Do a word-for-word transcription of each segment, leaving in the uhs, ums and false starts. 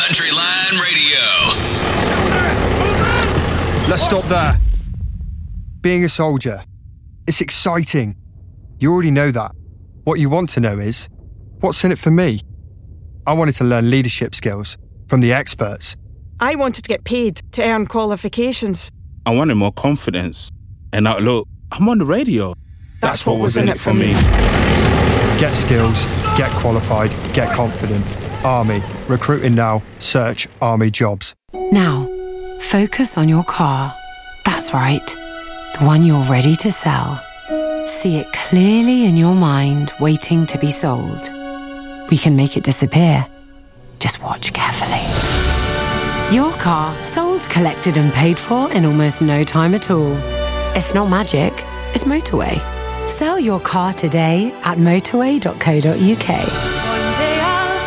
Country Line Radio. Let's stop there. Being a soldier, it's exciting. You already know that. What you want to know is, what's in it for me? I wanted to learn leadership skills from the experts. I wanted to get paid to earn qualifications. I wanted more confidence. And now, look, I'm on the radio. That's, That's what, what was in, in it for me. Get skills, get qualified, get confident. Army. Recruiting now. Search Army jobs. Now, focus on your car. That's right. The one you're ready to sell. See it clearly in your mind, waiting to be sold. We can make it disappear. Just watch carefully. Your car sold, collected and paid for in almost no time at all. It's not magic, it's motorway. Sell your car today at motorway dot co dot uk. One day I'll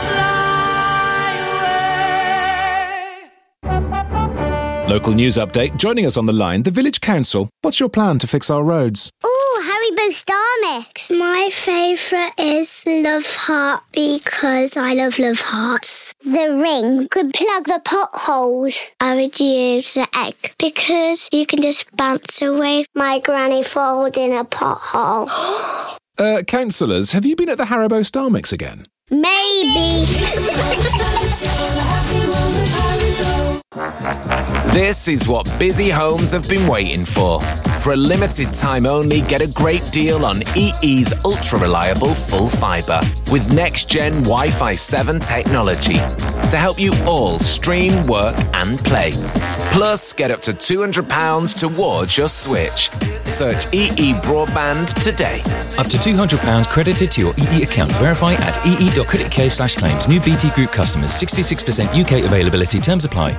fly away. Local news update. Joining us on the line, the Village Council. What's your plan to fix our roads? Ooh, Haribo Star Mix. My favourite is Love Heart because I love Love Hearts. The ring could plug the potholes. I would use the egg because you can just bounce away my granny falls in a pothole. uh, councillors, have you been at the Haribo Star Mix again? Maybe. This is what busy homes have been waiting for. For a limited time only, get a great deal on E E's ultra-reliable full fibre with next-gen Wi-Fi seven technology to help you all stream, work and play. Plus, get up to two hundred pounds towards your switch. Search E E Broadband today. Up to two hundred pounds credited to your E E account. Verify at ee dot co dot uk slash claims. New B T Group customers. sixty-six percent U K availability. Terms apply.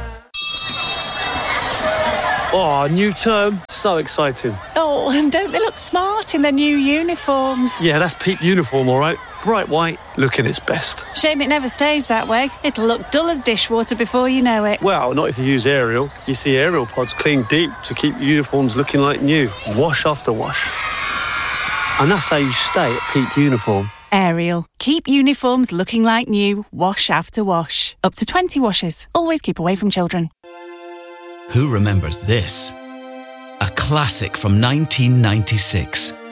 Oh, new term. So exciting. Oh, and don't they look smart in their new uniforms? Yeah, that's Peep uniform, all right. Bright white, looking its best. Shame it never stays that way. It'll look dull as dishwater before you know it. Well, not if you use Ariel. You see Ariel pods clean deep to keep uniforms looking like new. Wash after wash. And that's how you stay at Peep uniform. Ariel. Keep uniforms looking like new, wash after wash. Up to twenty washes. Always keep away from children. Who remembers this? A classic from nineteen ninety-six.